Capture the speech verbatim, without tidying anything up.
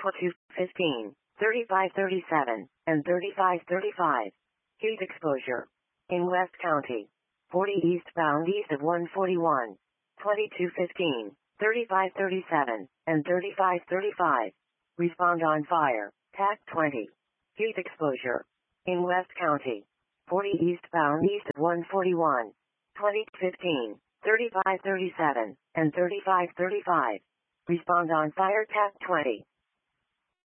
two fifteen, thirty-five thirty-seven, and thirty-five thirty-five. Heat exposure. In West County. forty eastbound east of one forty-one, twenty-two fifteen, thirty-five thirty-seven, and thirty-five thirty-five. Respond on fire. T A C twenty. Heat exposure. In West County. forty eastbound east of one forty-one, twenty-two fifteen, thirty-five thirty-seven, and thirty-five thirty-five. Respond on fire. T A C twenty.